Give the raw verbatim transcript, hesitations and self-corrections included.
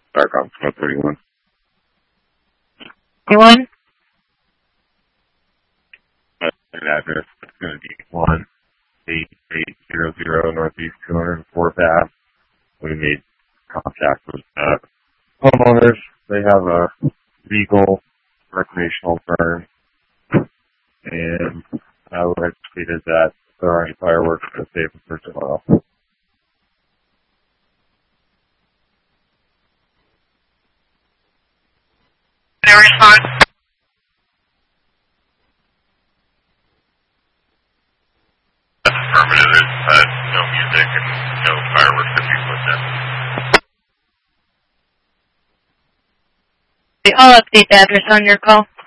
Back on Smoke thirty-one. thirty-one? An address is going to be one eight eight zero zero Northeast two hundred fourth Ave. We made contact with uh, homeowners. They have a legal recreational burn, and I would have stated that if there are any fireworks, to save them for tomorrow. No response. Affirmative is uh, no music and no fireworks to be put in. I'll update the address on your call.